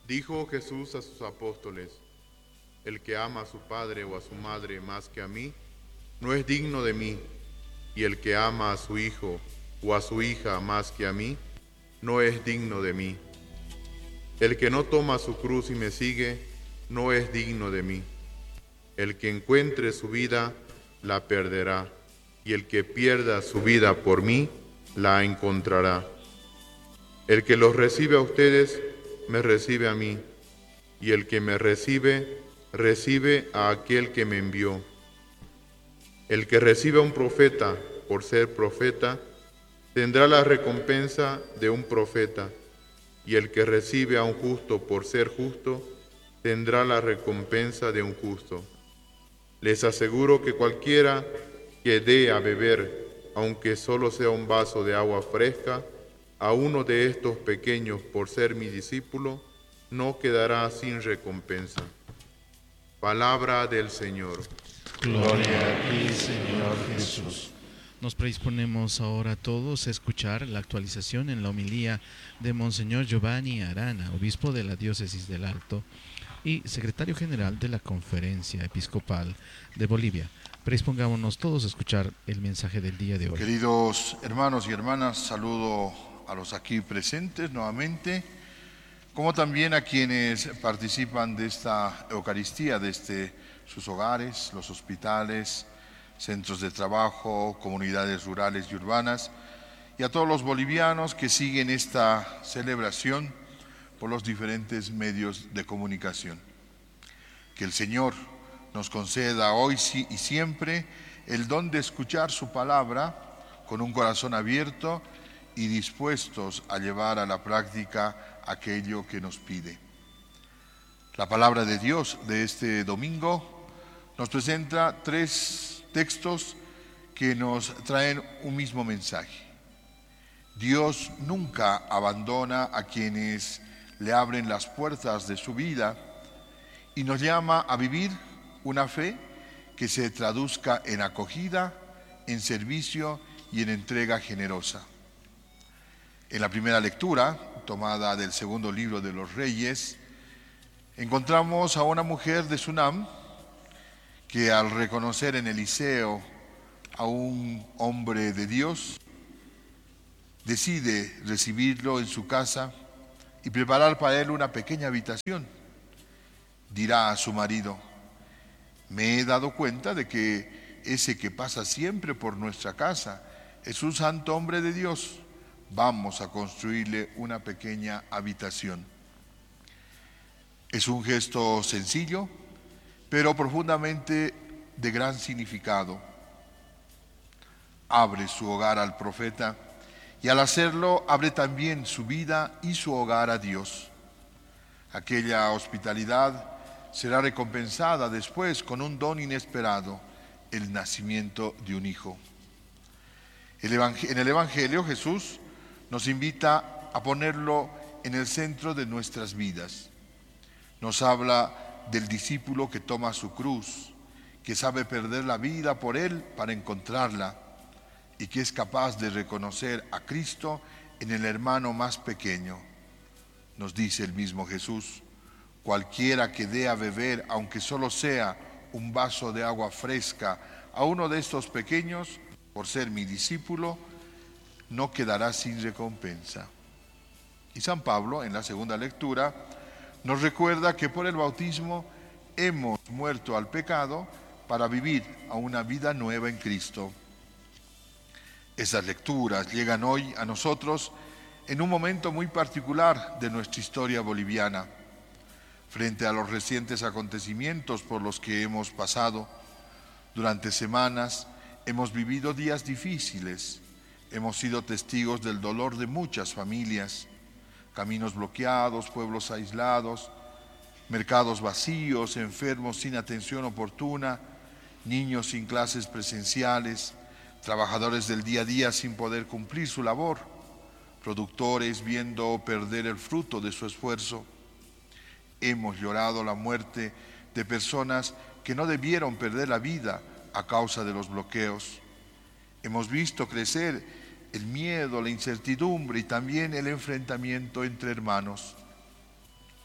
Dijo Jesús a sus apóstoles: el que ama a su padre o a su madre más que a mí, no es digno de mí, y el que ama a su hijo o a su hija más que a mí, no es digno de mí. El que no toma su cruz y me sigue, no es digno de mí. El que encuentre su vida, la perderá, y el que pierda su vida por mí, la encontrará. El que los recibe a ustedes, me recibe a mí, y el que me recibe, recibe a aquel que me envió. El que recibe a un profeta por ser profeta, tendrá la recompensa de un profeta, y el que recibe a un justo por ser justo, tendrá la recompensa de un justo. Les aseguro que cualquiera que dé a beber, aunque solo sea un vaso de agua fresca, a uno de estos pequeños por ser mi discípulo, no quedará sin recompensa. Palabra del Señor. Gloria a ti, Señor Jesús. Nos predisponemos ahora todos a escuchar la actualización en la homilía de Monseñor Giovanni Arana, obispo de la Diócesis del Alto y secretario general de la Conferencia Episcopal de Bolivia. Predispongámonos todos a escuchar el mensaje del día de hoy. Queridos hermanos y hermanas, saludo a los aquí presentes nuevamente, como también a quienes participan de esta Eucaristía desde sus hogares, los hospitales, centros de trabajo, comunidades rurales y urbanas, y a todos los bolivianos que siguen esta celebración por los diferentes medios de comunicación. Que el Señor nos conceda hoy y siempre el don de escuchar su palabra con un corazón abierto y dispuestos a llevar a la práctica aquello que nos pide. La palabra de Dios de este domingo nos presenta 3 textos que nos traen un mismo mensaje. Dios nunca abandona a quienes le abren las puertas de su vida y nos llama a vivir una fe que se traduzca en acogida, en servicio y en entrega generosa. En la primera lectura, tomada del segundo libro de los Reyes, encontramos a una mujer de Sunam que al reconocer en Eliseo a un hombre de Dios, decide recibirlo en su casa y preparar para él una pequeña habitación. Dirá a su marido: me he dado cuenta de que ese que pasa siempre por nuestra casa es un santo hombre de Dios. Vamos a construirle una pequeña habitación. Es un gesto sencillo, pero profundamente de gran significado. Abre su hogar al profeta y al hacerlo abre también su vida y su hogar a Dios. Aquella hospitalidad será recompensada después con un don inesperado, el nacimiento de un hijo. En el Evangelio Jesús nos invita a ponerlo en el centro de nuestras vidas. Nos habla del discípulo que toma su cruz, que sabe perder la vida por él para encontrarla y que es capaz de reconocer a Cristo en el hermano más pequeño. Nos dice el mismo Jesús: cualquiera que dé a beber, aunque solo sea un vaso de agua fresca, a uno de estos pequeños, por ser mi discípulo, no quedará sin recompensa. Y San Pablo, en la segunda lectura, nos recuerda que por el bautismo hemos muerto al pecado para vivir a una vida nueva en Cristo. Esas lecturas llegan hoy a nosotros en un momento muy particular de nuestra historia boliviana. Frente a los recientes acontecimientos por los que hemos pasado, durante semanas hemos vivido días difíciles, hemos sido testigos del dolor de muchas familias, caminos bloqueados, pueblos aislados, mercados vacíos, enfermos sin atención oportuna, niños sin clases presenciales, trabajadores del día a día sin poder cumplir su labor, productores viendo perder el fruto de su esfuerzo. Hemos llorado la muerte de personas que no debieron perder la vida a causa de los bloqueos. Hemos visto crecer el miedo, la incertidumbre y también el enfrentamiento entre hermanos.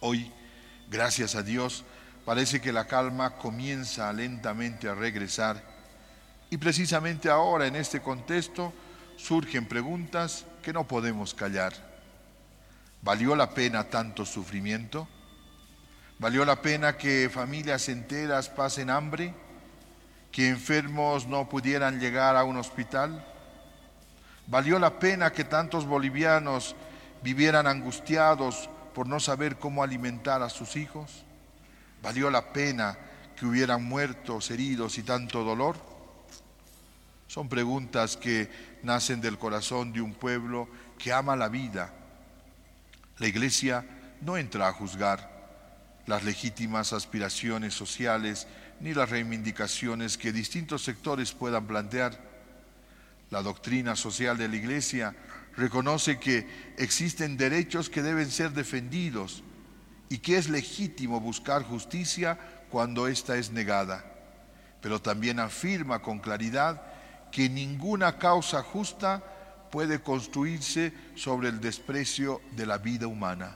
Hoy, gracias a Dios, parece que la calma comienza lentamente a regresar y precisamente ahora, en este contexto, surgen preguntas que no podemos callar. ¿Valió la pena tanto sufrimiento? ¿Valió la pena que familias enteras pasen hambre? ¿Que enfermos no pudieran llegar a un hospital? ¿Valió la pena que tantos bolivianos vivieran angustiados por no saber cómo alimentar a sus hijos? ¿Valió la pena que hubieran muertos, heridos y tanto dolor? Son preguntas que nacen del corazón de un pueblo que ama la vida. La Iglesia no entra a juzgar las legítimas aspiraciones sociales ni las reivindicaciones que distintos sectores puedan plantear. La doctrina social de la Iglesia reconoce que existen derechos que deben ser defendidos y que es legítimo buscar justicia cuando ésta es negada, pero también afirma con claridad que ninguna causa justa puede construirse sobre el desprecio de la vida humana.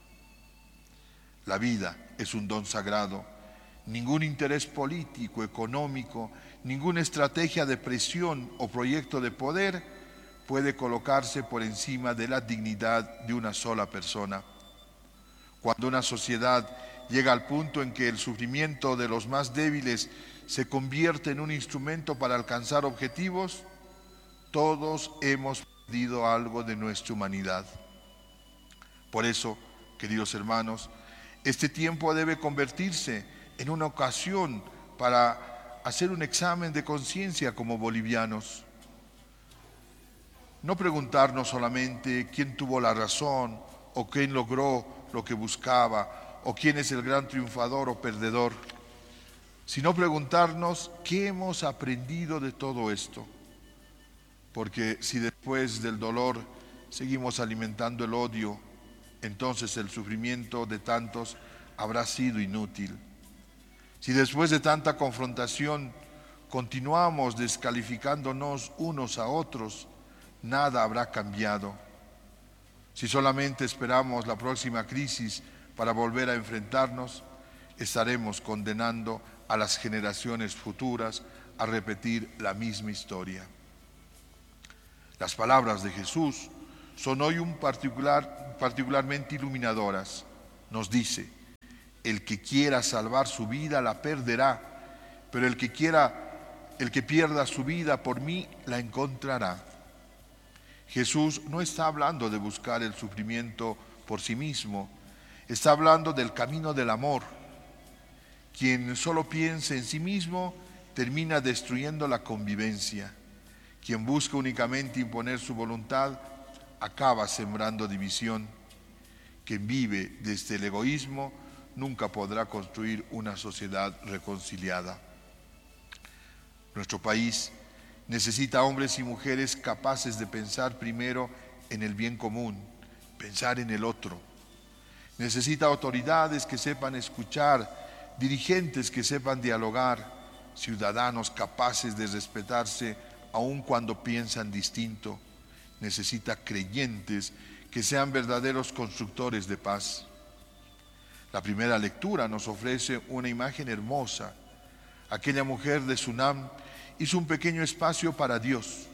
La vida es un don sagrado. Ningún interés político, económico, ninguna estrategia de presión o proyecto de poder puede colocarse por encima de la dignidad de una sola persona. Cuando una sociedad llega al punto en que el sufrimiento de los más débiles se convierte en un instrumento para alcanzar objetivos, todos hemos perdido algo de nuestra humanidad. Por eso, queridos hermanos, este tiempo debe convertirse en una ocasión para hacer un examen de conciencia como bolivianos. No preguntarnos solamente quién tuvo la razón o quién logró lo que buscaba o quién es el gran triunfador o perdedor, sino preguntarnos qué hemos aprendido de todo esto. Porque si después del dolor seguimos alimentando el odio, entonces el sufrimiento de tantos habrá sido inútil. Si después de tanta confrontación continuamos descalificándonos unos a otros, nada habrá cambiado. Si solamente esperamos la próxima crisis para volver a enfrentarnos, estaremos condenando a las generaciones futuras a repetir la misma historia. Las palabras de Jesús son hoy particularmente iluminadoras. Nos dice: el que quiera salvar su vida la perderá, pero el que pierda su vida por mí la encontrará. Jesús no está hablando de buscar el sufrimiento por sí mismo, está hablando del camino del amor. Quien solo piensa en sí mismo termina destruyendo la convivencia. Quien busca únicamente imponer su voluntad acaba sembrando división. Quien vive desde el egoísmo nunca podrá construir una sociedad reconciliada. Nuestro país necesita hombres y mujeres capaces de pensar primero en el bien común, pensar en el otro. Necesita autoridades que sepan escuchar, dirigentes que sepan dialogar, ciudadanos capaces de respetarse aun cuando piensan distinto. Necesita creyentes que sean verdaderos constructores de paz. La primera lectura nos ofrece una imagen hermosa. Aquella mujer de Sunam hizo un pequeño espacio para Dios.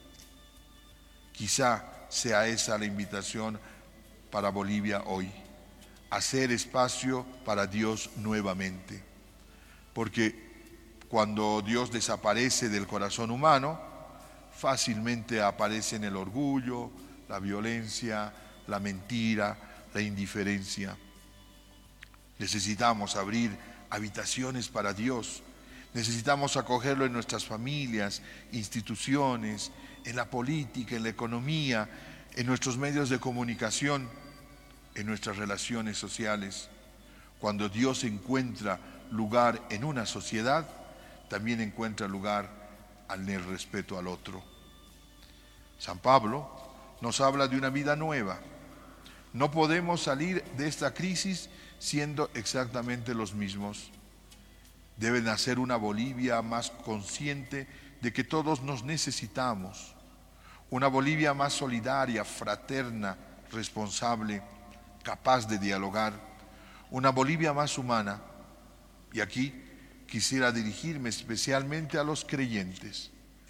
Quizá sea esa la invitación para Bolivia hoy, hacer espacio para Dios nuevamente. Porque cuando Dios desaparece del corazón humano, fácilmente aparecen el orgullo, la violencia, la mentira, la indiferencia. Necesitamos abrir habitaciones para Dios. Necesitamos acogerlo en nuestras familias, instituciones, en la política, en la economía, en nuestros medios de comunicación, en nuestras relaciones sociales. Cuando Dios encuentra lugar en una sociedad, también encuentra lugar en el respeto al otro. San Pablo nos habla de una vida nueva. No podemos salir de esta crisis siendo exactamente los mismos. Debe nacer una Bolivia más consciente de que todos nos necesitamos. Una Bolivia más solidaria, fraterna, responsable, capaz de dialogar. una Bolivia más humana. Y aquí quisiera dirigirme especialmente a los creyentes.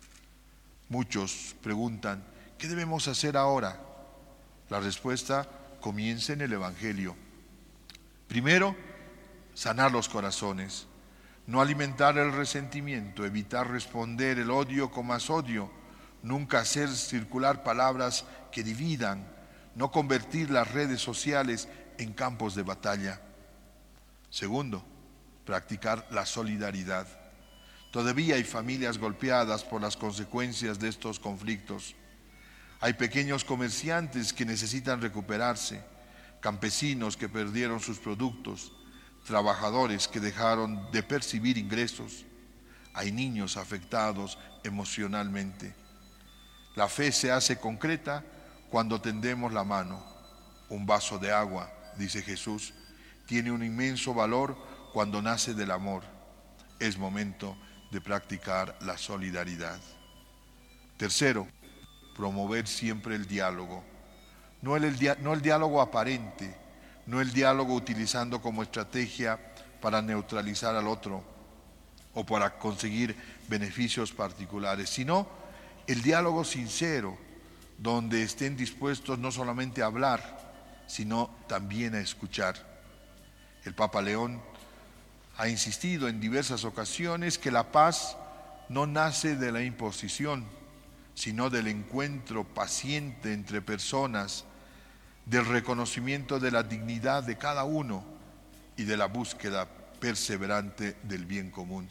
Muchos preguntan, ¿qué debemos hacer ahora? La respuesta comienza en el Evangelio. Primero, sanar los corazones, no alimentar el resentimiento, evitar responder el odio con más odio, nunca hacer circular palabras que dividan, no convertir las redes sociales en campos de batalla. Segundo, practicar la solidaridad. Todavía hay familias golpeadas por las consecuencias de estos conflictos. Hay pequeños comerciantes que necesitan recuperarse, campesinos que perdieron sus productos, trabajadores que dejaron de percibir ingresos. Hay niños afectados emocionalmente. La fe se hace concreta cuando tendemos la mano. Un vaso de agua, dice Jesús, tiene un inmenso valor cuando nace del amor. Es momento de practicar la solidaridad. Tercero, promover siempre el diálogo. No el diálogo aparente, no el diálogo utilizando como estrategia para neutralizar al otro o para conseguir beneficios particulares, sino el diálogo sincero, donde estén dispuestos no solamente a hablar, sino también a escuchar. El Papa León ha insistido en diversas ocasiones que la paz no nace de la imposición, sino del encuentro paciente entre personas, del reconocimiento de la dignidad de cada uno y de la búsqueda perseverante del bien común.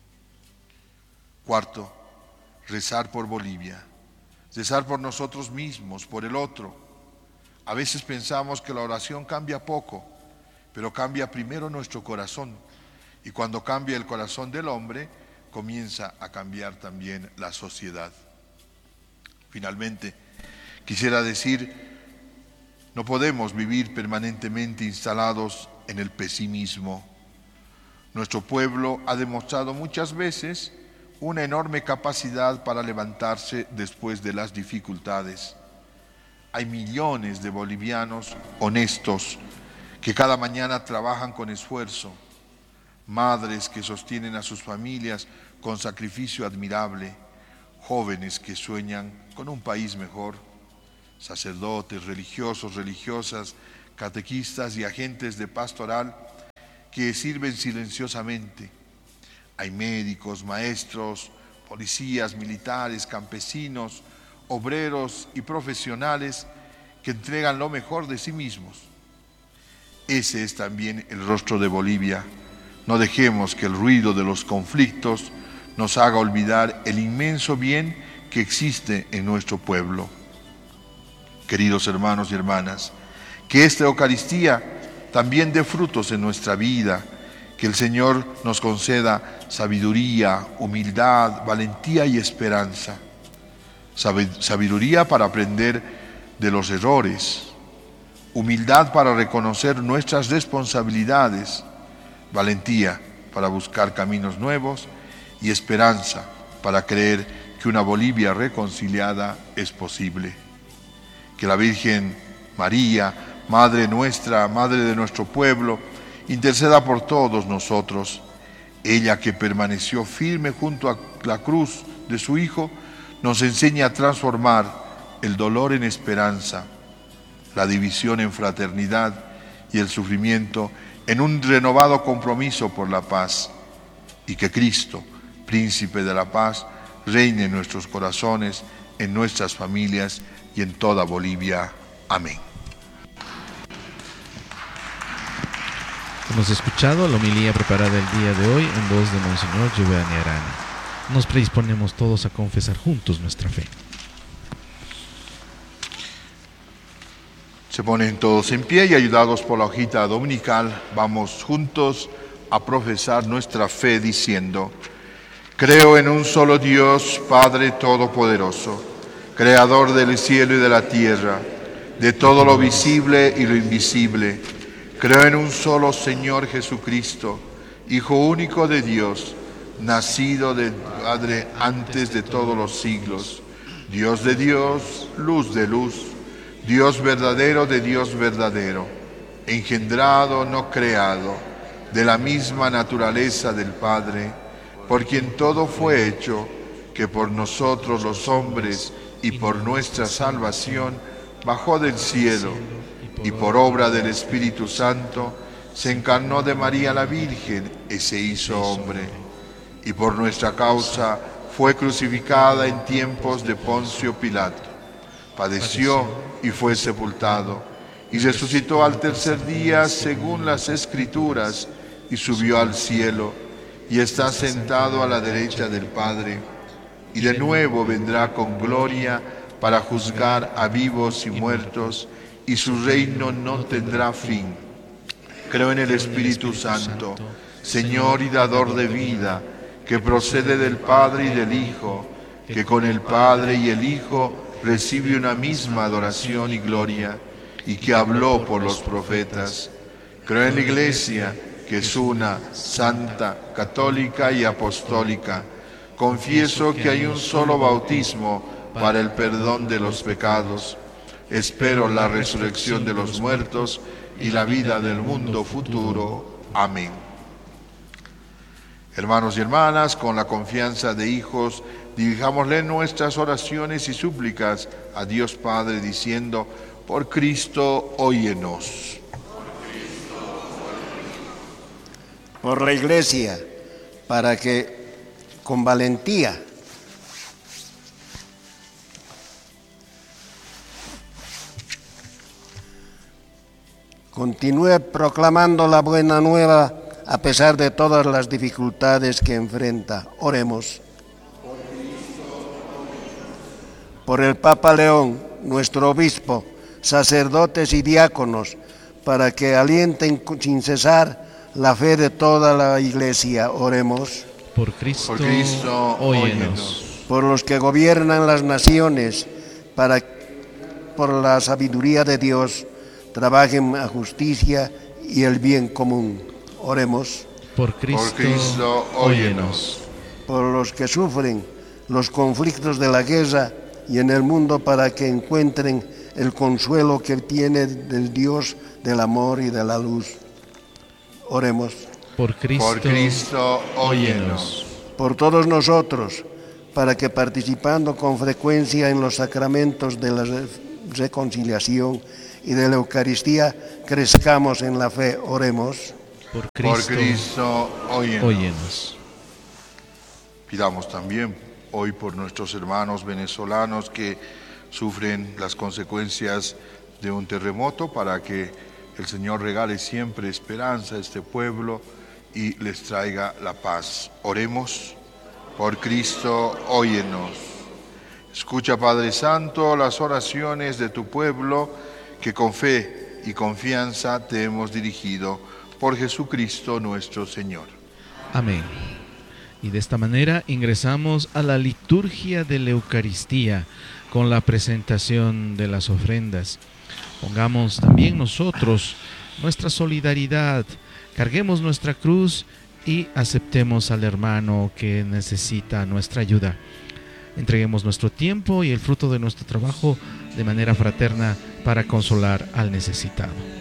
Cuarto, rezar por Bolivia, rezar por nosotros mismos, por el otro. A veces pensamos que la oración cambia poco, pero cambia primero nuestro corazón. Y cuando cambia el corazón del hombre, comienza a cambiar también la sociedad. Finalmente, quisiera decir, no podemos vivir permanentemente instalados en el pesimismo. Nuestro pueblo ha demostrado muchas veces una enorme capacidad para levantarse después de las dificultades. Hay millones de bolivianos honestos que cada mañana trabajan con esfuerzo, madres que sostienen a sus familias con sacrificio admirable, jóvenes que sueñan con un país mejor, sacerdotes, religiosos, religiosas, catequistas y agentes de pastoral que sirven silenciosamente. Hay médicos, maestros, policías, militares, campesinos, obreros y profesionales que entregan lo mejor de sí mismos. Ese es también el rostro de Bolivia. No dejemos que el ruido de los conflictos nos haga olvidar el inmenso bien que existe en nuestro pueblo. Queridos hermanos y hermanas, que esta Eucaristía también dé frutos en nuestra vida, que el Señor nos conceda sabiduría, humildad, valentía y esperanza. Sabiduría para aprender de los errores, humildad para reconocer nuestras responsabilidades, valentía para buscar caminos nuevos y esperanza para creer que una Bolivia reconciliada es posible. Que la Virgen María, Madre nuestra, Madre de nuestro pueblo, interceda por todos nosotros. Ella que permaneció firme junto a la cruz de su Hijo, nos enseña a transformar el dolor en esperanza, la división en fraternidad y el sufrimiento en un renovado compromiso por la paz. Y que Cristo, Príncipe de la Paz, reine en nuestros corazones, en nuestras familias y en toda Bolivia. Amén. Hemos escuchado la homilía preparada el día de hoy en voz de Monseñor Giovanni Arana. Nos predisponemos todos a confesar juntos nuestra fe. Se ponen todos en pie y ayudados por la hojita dominical, vamos juntos a profesar nuestra fe diciendo: creo en un solo Dios, Padre Todopoderoso, Creador del cielo y de la tierra, de todo lo visible y lo invisible. Creo en un solo Señor Jesucristo, Hijo único de Dios, nacido del Padre antes de todos los siglos, Dios de Dios, luz de luz, Dios verdadero de Dios verdadero, engendrado, no creado, de la misma naturaleza del Padre, por quien todo fue hecho, que por nosotros los hombres y por nuestra salvación bajó del cielo, y por obra del Espíritu Santo se encarnó de María la Virgen y se hizo hombre, y por nuestra causa fue crucificada en tiempos de Poncio Pilato. Padeció y fue sepultado, y resucitó al tercer día según las Escrituras, y subió al cielo, y está sentado a la derecha del Padre, y de nuevo vendrá con gloria para juzgar a vivos y muertos, y su reino no tendrá fin. Creo en el Espíritu Santo, Señor y dador de vida, que procede del Padre y del Hijo, que con el Padre y el Hijo recibe una misma adoración y gloria, y que habló por los profetas. Creo en la Iglesia, que es una, santa, católica y apostólica. Confieso que hay un solo bautismo para el perdón de los pecados. Espero la resurrección de los muertos y la vida del mundo futuro. Amén. Hermanos y hermanas, con la confianza de hijos, dirijámosle nuestras oraciones y súplicas a Dios Padre, diciendo: por Cristo, óyenos. Por la Iglesia, para que con valentía continúe proclamando la buena nueva a pesar de todas las dificultades que enfrenta. Oremos. Por el Papa León, nuestro obispo, sacerdotes y diáconos, para que alienten sin cesar la fe de toda la Iglesia. Oremos. Por Cristo, óyenos. Por los que gobiernan las naciones, para que por la sabiduría de Dios trabajen a justicia y el bien común. Oremos. Por Cristo, óyenos. Por los que sufren los conflictos de la guerra y en el mundo, para que encuentren el consuelo que tiene del Dios del amor y de la luz. Oremos. Por Cristo, óyenos. Por todos nosotros, para que participando con frecuencia en los sacramentos de la reconciliación y de la Eucaristía, crezcamos en la fe. Oremos. Por Cristo, óyenos. Pidamos también hoy por nuestros hermanos venezolanos que sufren las consecuencias de un terremoto, para que el Señor regale siempre esperanza a este pueblo y les traiga la paz. Oremos. Por Cristo, óyenos. Escucha, Padre Santo, las oraciones de tu pueblo, que con fe y confianza te hemos dirigido. Por Jesucristo nuestro Señor. Amén. Y de esta manera ingresamos a la liturgia de la Eucaristía con la presentación de las ofrendas. Pongamos también nosotros nuestra solidaridad, carguemos nuestra cruz y aceptemos al hermano que necesita nuestra ayuda. Entreguemos nuestro tiempo y el fruto de nuestro trabajo de manera fraterna para consolar al necesitado.